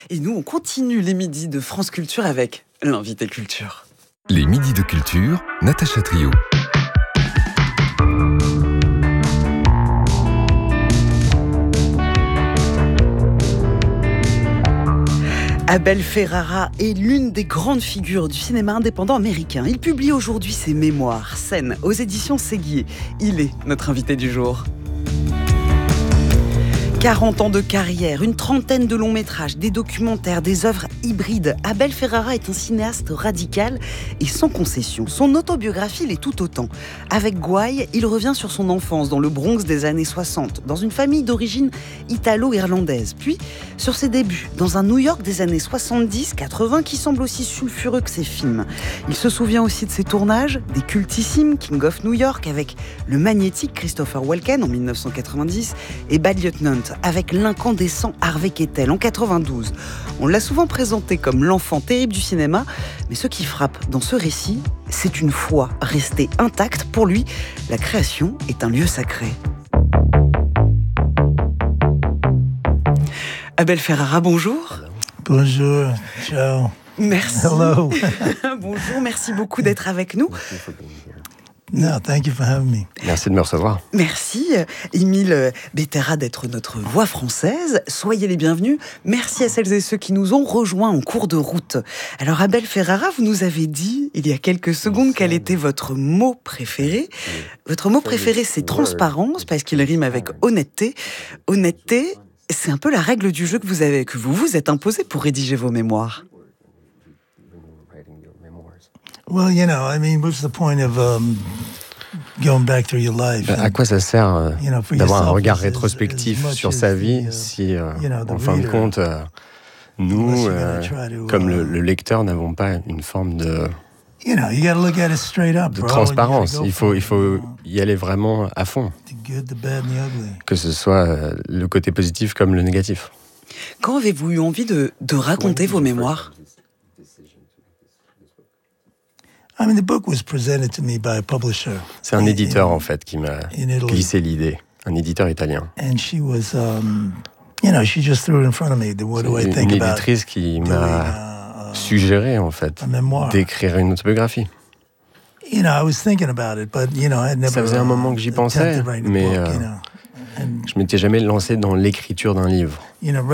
Et nous, on continue les midis de France Culture avec l'invité culture. Les midis de culture, Natacha Trio. Abel Ferrara est l'une des grandes figures du cinéma indépendant américain. Il publie aujourd'hui ses mémoires, Scènes, aux éditions Séguier. Il est notre invité du jour. 40 ans de carrière, une trentaine de longs métrages, des documentaires, des œuvres hybrides. Abel Ferrara est un cinéaste radical et sans concession. Son autobiographie l'est tout autant. Avec Gouaille, il revient sur son enfance dans le Bronx des années 60, dans une famille d'origine italo-irlandaise. Puis sur ses débuts, dans un New York des années 70-80 qui semble aussi sulfureux que ses films. Il se souvient aussi de ses tournages, des cultissimes King of New York avec le magnétique Christopher Walken en 1990 et Bad Lieutenant avec l'incandescent Harvey Keitel en 92. On l'a souvent présenté comme l'enfant terrible du cinéma, mais ce qui frappe dans ce récit, c'est une foi restée intacte. Pour lui, la création est un lieu sacré. Abel Ferrara, bonjour. Bonjour, ciao. Merci. Hello. Bonjour, merci beaucoup d'être avec nous. No, thank you for having me. Merci de me recevoir. Merci, Émile Bettera, d'être notre voix française. Soyez les bienvenus. Merci à celles et ceux qui nous ont rejoints en cours de route. Alors, Abel Ferrara, vous nous avez dit, il y a quelques secondes, quel était votre mot préféré. Votre mot préféré, c'est transparence, parce qu'il rime avec honnêteté. Honnêteté, c'est un peu la règle du jeu que vous vous êtes imposé pour rédiger vos mémoires. Well, you know, I mean, what's the point of going back through your life? À quoi ça sert d'avoir un regard rétrospectif as sur sa vie si, en fin de compte, nous, comme le lecteur, n'avons pas une forme de transparence. Il faut y aller vraiment à fond, que ce soit le côté positif comme le négatif. Quand avez-vous eu envie de raconter vos mémoires ? I mean, the book was presented to me by a publisher. C'est un éditeur, en fait, qui m'a glissé l'idée. Un éditeur italien. And she was, she just threw it in front of me. What do I think Une about éditrice qui m'a suggéré, en fait, d'écrire une autobiographie. I was thinking about it, but, I had never. Ça faisait un moment que j'y pensais, mais je m'étais jamais lancé dans l'écriture d'un livre.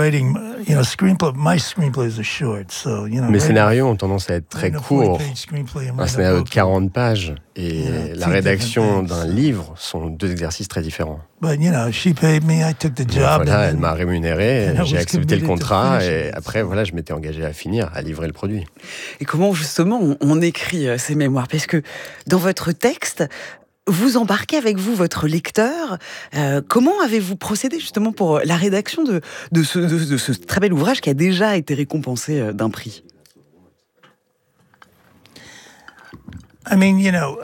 Mes scénarios ont tendance à être très courts. Un scénario de 40 pages et la rédaction d'un livre sont deux exercices très différents. Voilà, elle m'a rémunéré, j'ai accepté le contrat et après, je m'étais engagé à finir, à livrer le produit. Et comment justement on écrit ces mémoires ? Parce que dans votre texte, vous embarquez avec vous votre lecteur. Comment avez-vous procédé justement pour la rédaction de ce très bel ouvrage qui a déjà été récompensé d'un prix ? I mean,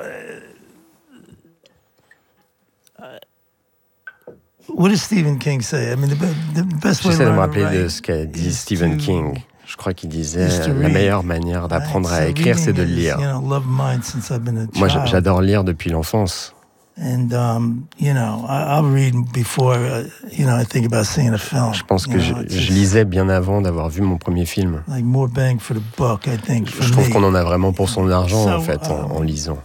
what does Stephen King say? I mean, the best way J'essaie de me to rappeler de write ce qu'a dit Stephen King. Je crois qu'il disait is to la read. meilleure manière d'apprendre à écrire, c'est de le lire. Love mine since I've been a Moi, child. j'adore lire depuis l'enfance. And I'll read before I think about seeing a film. Je pense que je lisais bien avant d'avoir vu mon premier film. Like more bang for the buck, I think. Je trouve qu'on en a vraiment pour son argent, en fait, en lisant.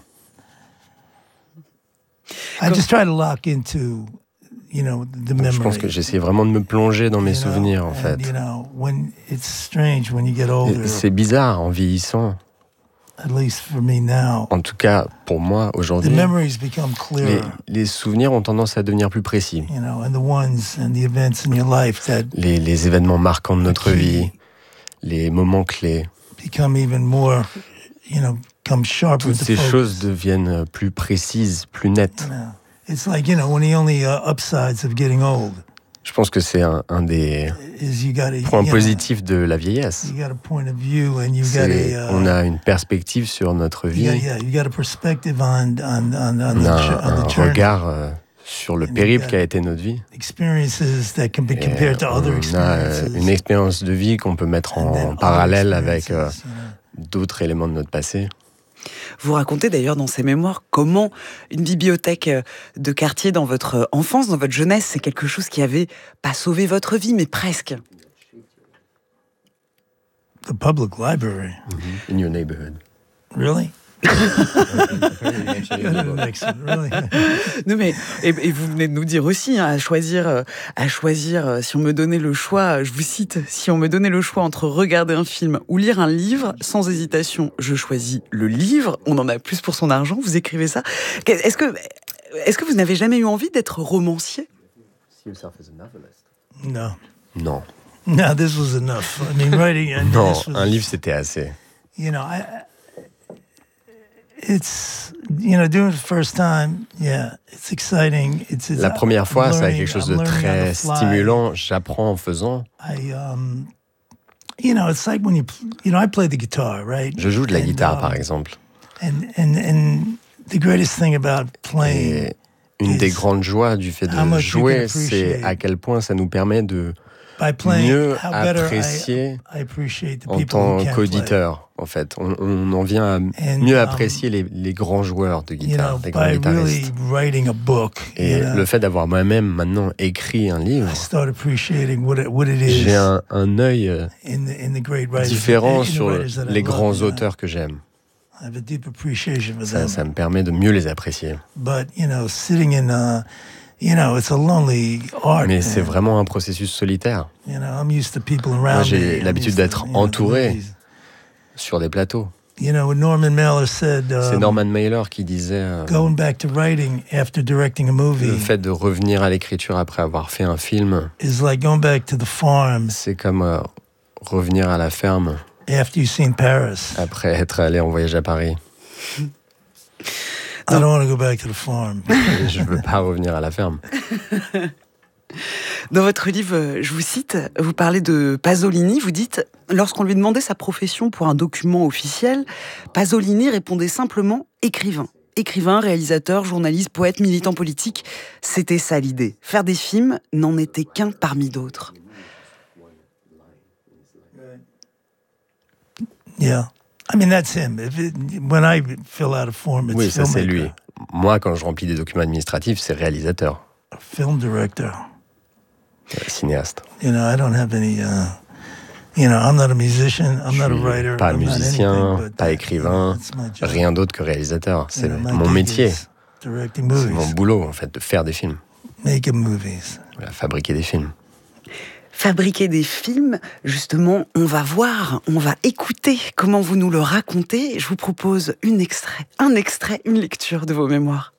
I just try to lock into, the memory. Je pense que j'essayais vraiment de me plonger dans mes souvenirs, en fait. When it's strange when you get older. C'est bizarre en vieillissant. At least for me now. En tout cas, pour moi, aujourd'hui, The memories become clearer. les souvenirs ont tendance à devenir plus précis. And the ones and the events in your life that Les événements marquants de notre vie, les moments clés, become even more, come sharp. toutes ces choses deviennent plus précises, plus nettes. It's like, one of the only upsides of getting old. Je pense que c'est un des Is you got points positifs de la vieillesse. You got a point of view and you got On a une perspective sur notre vie. You got a perspective on On a un regard sur le périple qu'a été notre vie. Experiences that can be compared to other On a experiences. une expérience de vie qu'on peut mettre en parallèle avec d'autres éléments de notre passé. Vous racontez d'ailleurs dans ces mémoires comment une bibliothèque de quartier dans votre enfance, dans votre jeunesse, c'est quelque chose qui avait pas sauvé votre vie, mais presque. public library. In your neighborhood. Really? Non mais et vous venez de nous dire aussi à choisir si on me donnait le choix, je vous cite, si on me donnait le choix entre regarder un film ou lire un livre, sans hésitation, je choisis le livre. On en a plus pour son argent. Vous écrivez ça. Est-ce que vous n'avez jamais eu envie d'être romancier? No. Non. No, this was enough. I mean, writing. Non, un livre c'était assez. You know, it's, you know, doing it the first time, yeah, it's exciting. La première fois, c'est quelque chose de très stimulant. J'apprends en faisant. You know, it's like when I play the guitar, right? Je joue de la guitare, par exemple. And the greatest thing about playing. Et une des grandes joies du fait de jouer, c'est à quel point ça nous permet de mieux apprécier en tant qu'auditeur, en fait. On en vient à mieux apprécier les grands joueurs de guitare, les grands guitaristes. Et le fait d'avoir moi-même maintenant écrit un livre, j'ai un œil différent sur les grands auteurs que j'aime. Ça me permet de mieux les apprécier. Mais c'est vraiment un processus solitaire. Moi, j'ai l'habitude d'être entouré sur des plateaux. C'est Norman Mailer qui disait le fait de revenir à l'écriture après avoir fait un film, c'est comme revenir à la ferme après être allé en voyage à Paris. I don't want to go back to the farm. Je veux pas revenir à la ferme. Dans votre livre, je vous cite, vous parlez de Pasolini, vous dites « Lorsqu'on lui demandait sa profession pour un document officiel, Pasolini répondait simplement « écrivain ». Écrivain, réalisateur, journaliste, poète, militant politique, c'était ça l'idée. Faire des films n'en était qu'un parmi d'autres. Yeah. I mean, that's him. When I fill out a form, it's oui, ça c'est lui. Moi, quand je remplis des documents administratifs, c'est réalisateur. Film director. Cinéaste. You know, I don't have any. I'm not a musician. I'm not a writer. Pas musicien, pas écrivain, rien d'autre que réalisateur. C'est mon métier. C'est mon boulot, en fait, de faire des films. Making movies. Voilà, fabriquer des films. Fabriquer des films, justement, on va voir, on va écouter comment vous nous le racontez. Je vous propose un extrait, une lecture de vos mémoires.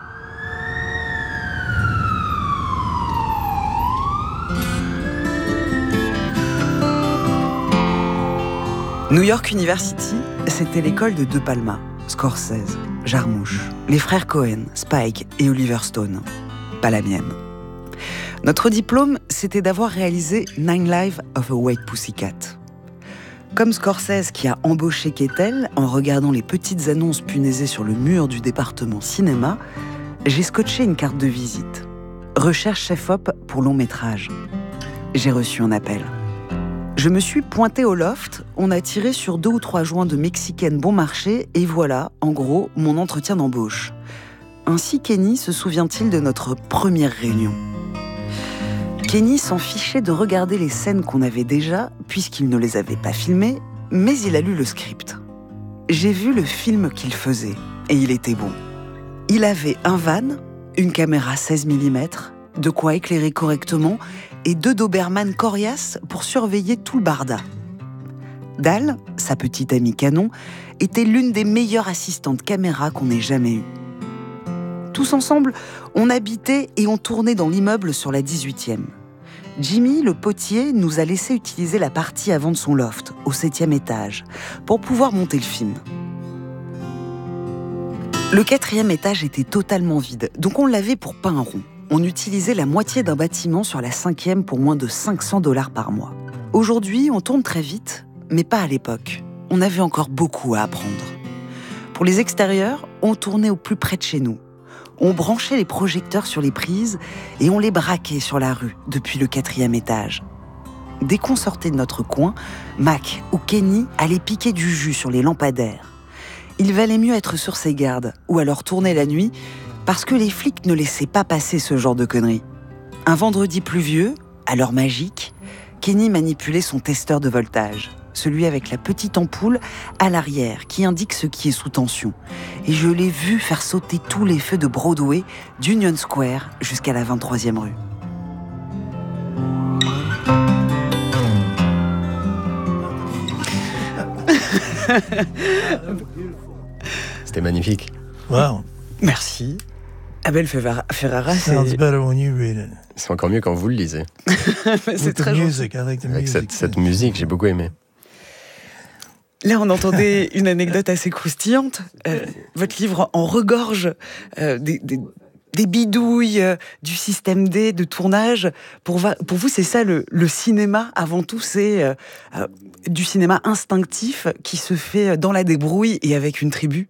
New York University, c'était l'école de De Palma, Scorsese, Jarmusch, les frères Cohen, Spike et Oliver Stone. Pas la mienne. Notre diplôme, c'était d'avoir réalisé 9 Lives of a White Pussycat. Comme Scorsese qui a embauché Kettel en regardant les petites annonces punaisées sur le mur du département cinéma, j'ai scotché une carte de visite. Recherche chef-op pour long métrage. J'ai reçu un appel. Je me suis pointée au loft, on a tiré sur 2 ou 3 joints de mexicaine bon marché et voilà, en gros, mon entretien d'embauche. Ainsi Kenny se souvient-il de notre première réunion. Kenny s'en fichait de regarder les scènes qu'on avait déjà, puisqu'il ne les avait pas filmées, mais il a lu le script. J'ai vu le film qu'il faisait, et il était bon. Il avait un van, une caméra 16 mm, de quoi éclairer correctement, et 2 Doberman coriaces pour surveiller tout le barda. Dal, sa petite amie canon, était l'une des meilleures assistantes caméra qu'on ait jamais eues. Tous ensemble, on habitait et on tournait dans l'immeuble sur la 18e. Jimmy, le potier, nous a laissé utiliser la partie avant de son loft, au 7e étage, pour pouvoir monter le film. Le 4e étage était totalement vide, donc on l'avait pour pas un rond. On utilisait la moitié d'un bâtiment sur la 5e pour moins de $500 par mois. Aujourd'hui, on tourne très vite, mais pas à l'époque. On avait encore beaucoup à apprendre. Pour les extérieurs, on tournait au plus près de chez nous. On branchait les projecteurs sur les prises et on les braquait sur la rue depuis le 4e étage. Dès qu'on sortait de notre coin, Mac ou Kenny allaient piquer du jus sur les lampadaires. Il valait mieux être sur ses gardes ou alors tourner la nuit parce que les flics ne laissaient pas passer ce genre de conneries. Un vendredi pluvieux, à l'heure magique, Kenny manipulait son testeur de voltage, celui avec la petite ampoule à l'arrière qui indique ce qui est sous tension. Et je l'ai vu faire sauter tous les feux de Broadway, d'Union Square jusqu'à la 23e rue. C'était magnifique. Wow. Merci. Abel Ferrara, c'est encore mieux quand vous le lisez. C'est très music, avec cette musique, j'ai beaucoup aimé. Là, on entendait une anecdote assez croustillante. Votre livre en regorge des bidouilles, du système D, de tournage. Pour vous, c'est ça le cinéma, avant tout, c'est du cinéma instinctif qui se fait dans la débrouille et avec une tribu.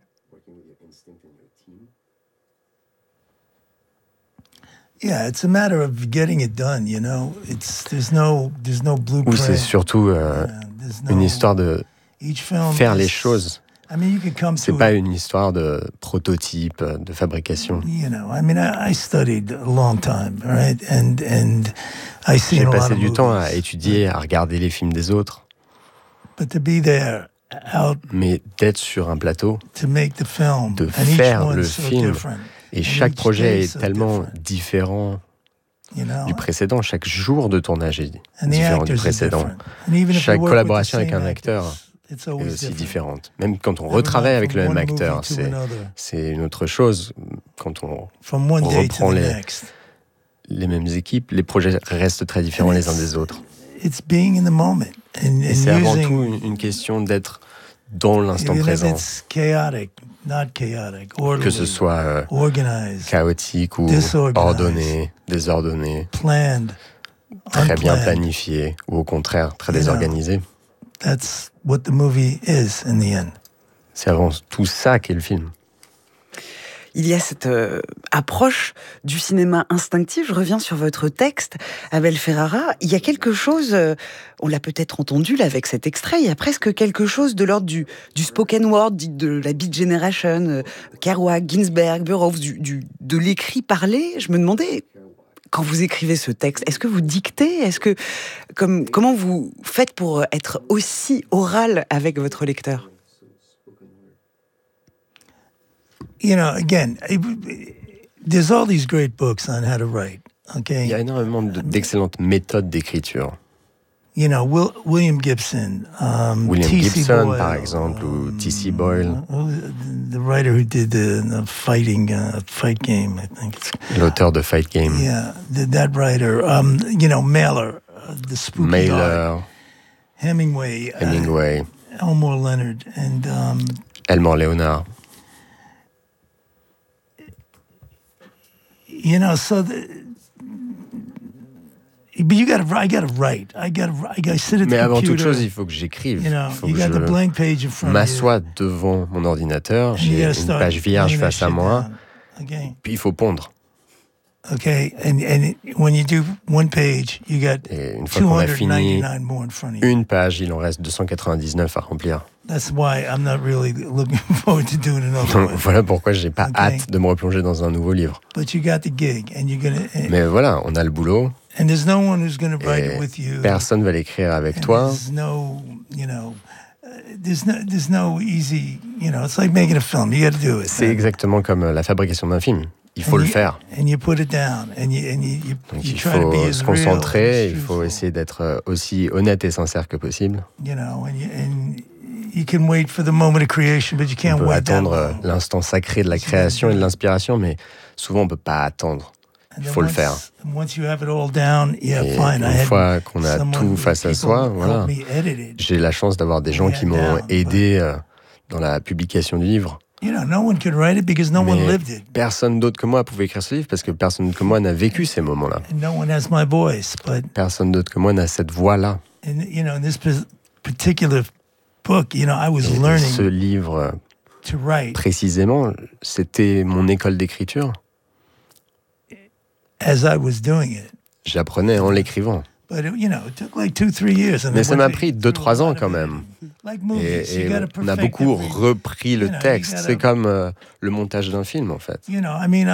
Yeah, it's a matter of getting it done, you know. There's no blueprint. Oui, c'est surtout une histoire de faire les choses. C'est pas une histoire de prototype, de fabrication. You know, I studied a long time, right? And I see J'ai passé du temps à étudier, à regarder les films des autres. But to be there, mais d'être sur un plateau, de faire le film. Et chaque projet est tellement différent du précédent. Chaque jour de tournage est différent du précédent. Chaque collaboration avec un acteur est aussi différente. Même quand on retravaille avec le même acteur, c'est une autre chose. Quand on reprend les mêmes équipes, les projets restent très différents les uns des autres. Et c'est avant tout une question d'être dans l'instant présent. Que ce soit chaotique ou ordonné, désordonné, très bien planifié ou au contraire très désorganisé. C'est avant tout ça qu'est le film. Il y a cette approche du cinéma instinctif. Je reviens sur votre texte, Abel Ferrara. Il y a quelque chose, on l'a peut-être entendu là avec cet extrait, il y a presque quelque chose de l'ordre du spoken word, de la Beat Generation, Kerouac, Ginsberg, Burroughs, de l'écrit parlé. Je me demandais, quand vous écrivez ce texte, est-ce que vous dictez ? Comment vous faites pour être aussi oral avec votre lecteur ? You know, again, there's all these great books on how to write, okay? Il y a énormément d'excellentes méthodes d'écriture. You know, William Gibson, William Gibson, Boyle, par exemple, ou T.C. Boyle. The writer who did the fight game, I think. L'auteur de Fight Game. Yeah, that writer. You know, Mailer, the spooky Mailer, Hemingway, Elmore Leonard, and Elmore Leonard. You know, but I gotta write. I gotta sit at the computer. Mais avant toute chose, il faut que j'écrive. You know, you got the blank page in front of you. M'assois devant mon ordinateur, j'ai une page vierge face à moi, puis il faut pondre. Okay, and when you do one page, you got et une fois qu'on a fini 299 more in front of you. Une page, il en reste 299 à remplir. That's why I'm not really looking forward to doing another one. Voilà pourquoi j'ai pas hâte de me replonger dans un nouveau livre. But you got the gig, and you're gonna. Mais voilà, on a le boulot. And there's no one who's gonna write it with you. Personne va l'écrire avec toi. There's no, you know, there's no easy, you know, it's like making a film. You got to do it. C'est exactement comme la fabrication d'un film. Il faut le faire. And you put it down, and donc il faut se concentrer, il faut essayer d'être aussi honnête et sincère que possible. You know, and you can wait for the moment of creation, but you can't on peut wait attendre l'instant sacré de la création et de l'inspiration, mais souvent on peut pas attendre. Il faut le faire. Et une fois qu'on a tout face à soi, voilà, j'ai la chance d'avoir des gens qui m'ont aidé dans la publication du livre. Mais personne d'autre que moi pouvait écrire ce livre parce que personne d'autre que moi n'a vécu ces moments-là. Personne d'autre que moi n'a cette voix-là. Et ce livre, précisément, c'était mon école d'écriture. J'apprenais en l'écrivant. Mais ça m'a pris 2-3 ans quand même. Et on a beaucoup repris le texte. C'est comme le montage d'un film, en fait. Je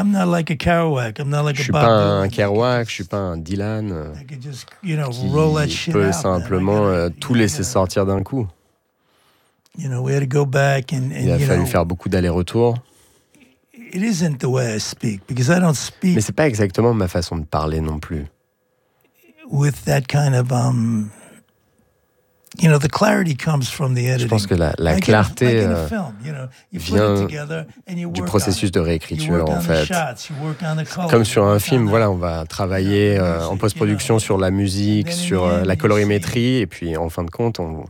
suis pas un Kerouac, je suis pas un Dylan qui peut simplement tout laisser sortir d'un coup. Il a fallu faire beaucoup d'allers-retours. Mais c'est pas exactement ma façon de parler non plus. Je pense que la clarté vient du processus de réécriture, en fait. Comme sur un film, voilà, on va travailler en post-production sur la musique, sur la colorimétrie, et puis en fin de compte, on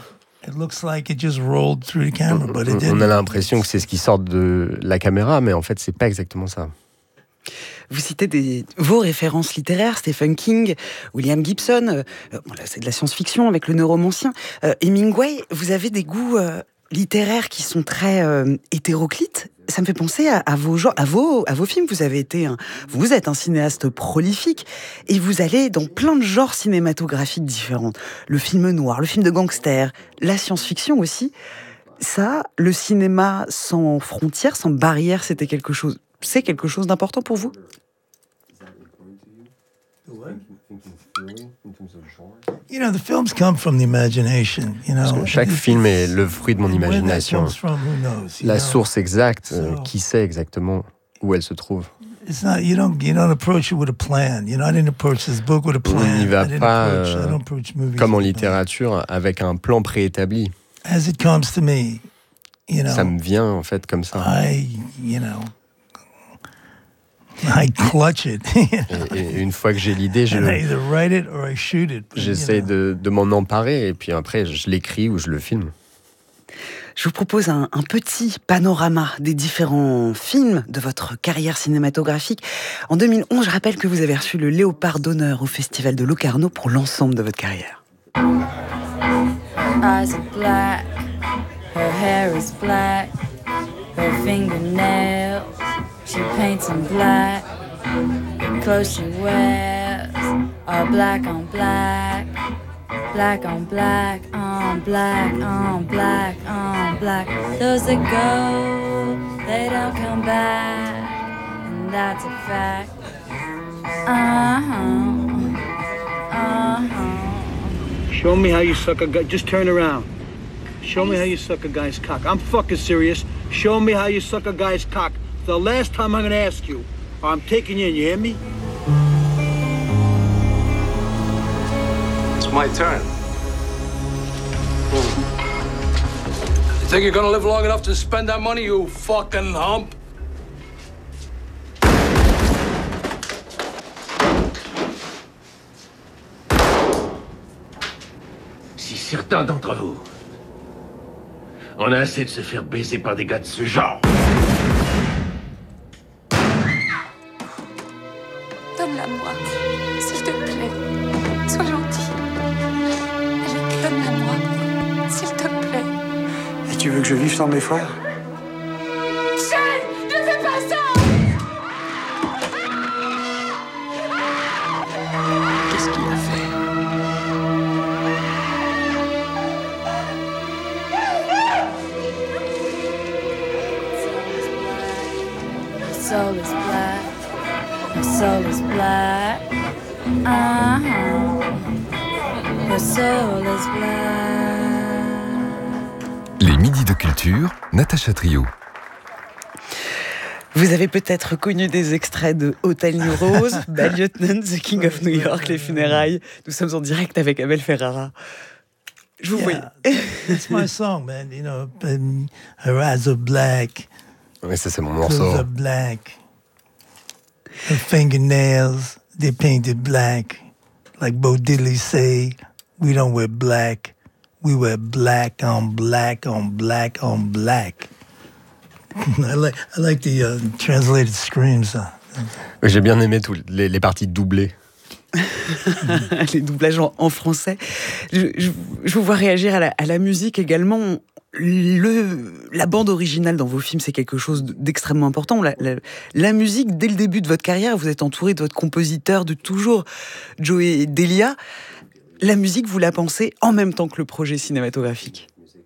a l'impression que c'est ce qui sort de la caméra, mais en fait, c'est pas exactement ça. Vous citez vos références littéraires, Stephen King, William Gibson, là, c'est de la science-fiction avec le neuromancien. Hemingway, vous avez des goûts littéraires qui sont très hétéroclites. Ça me fait penser à vos films. Vous êtes un cinéaste prolifique et vous allez dans plein de genres cinématographiques différents. Le film noir, le film de gangster, la science-fiction aussi. Ça, le cinéma sans frontières, sans barrières, c'est quelque chose d'important pour vous? The films come from the imagination. Parce que chaque film est le fruit de mon imagination. La source exacte, qui sait exactement où elle se trouve? On n'y va pas comme en littérature avec un plan préétabli. Ça me vient en fait comme ça. I clutch it. et une fois que j'ai l'idée, j'essaie de m'en emparer et puis après je l'écris ou je le filme. Je vous propose un petit panorama des différents films de votre carrière cinématographique. En 2011, je rappelle que vous avez reçu le Léopard d'honneur au Festival de Locarno pour l'ensemble de votre carrière. Eyes are black, her hair is black, her fingernails she paints in black, the clothes she wears are black on black, black on black on black on black on black. Those that go, they don't come back, and that's a fact. Show me how you suck a guy. Just turn around. Show me how you suck a guy's cock. I'm fucking serious. Show me how you suck a guy's cock. The last time I'm gonna ask you, or I'm taking you in, you hear me? It's my turn. You think you're gonna live long enough to spend that money, you fucking hump? Si certains d'entre vous on a assez de se faire baiser par des gars de ce genre. Donne-la-moi, s'il te plaît. Sois gentil. Allez, donne-la-moi, s'il te plaît. Et tu veux que je vive sans mes frères? Shane, ne fais pas ça! Qu'est-ce qu'il a fait? Soul is black. Her soul is black. Her soul is black. Les Midis de Culture, Natacha Trio. Vous avez peut-être connu des extraits de Hotel New Rose, Bad Lieutenant, The King of New York, Les Funérailles. Nous sommes en direct avec Abel Ferrara. Je vous vois. It's my song, man. Her eyes are black. Oui, ça c'est mon morceau. Are black. Her fingernails, they're painted black. Like Bo Diddley say, we don't wear black. We wear black on black on black on black. I like the translated screams. Oui, j'ai bien aimé les parties doublées. Les doublages en français. Je vous vois réagir à la musique également. La bande originale dans vos films, c'est quelque chose d'extrêmement important. La musique, dès le début de votre carrière, vous êtes entouré de votre compositeur de toujours, Joey Delia. La musique, vous la pensez en même temps que le projet cinématographique?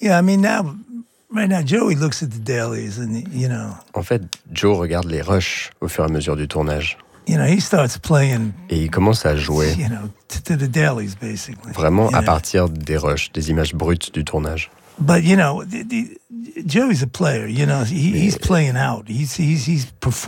Yeah, I mean right now, Joey looks at the dailies and, En fait, Joe regarde les rushs au fur et à mesure du tournage. He starts playing. Et il commence à jouer. To the dailies, basically. Vraiment à partir des rushs, des images brutes du tournage. But Joey's a player. He's playing out. He's performing.